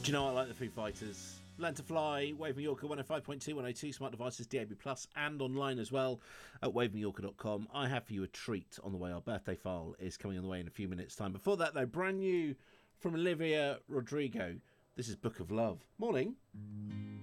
Do you know I like the Foo Fighters? Learn to Fly, Wave Mallorca 105.2, 102, smart devices, DAB+, and online as well at wavemallorca.com. I have for you a treat on the way. Our birthday file is coming on the way in a few minutes' time. Before that, though, brand new from Olivia Rodrigo. This is Book of Love. Morning.